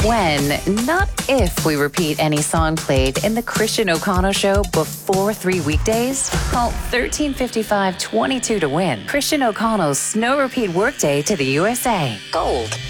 when, not if, we repeat any song played in the Christian O'Connell Show before 3 weekdays. Call 1355-22 to win Christian O'Connell's Snow Repeat Workday to the USA. Gold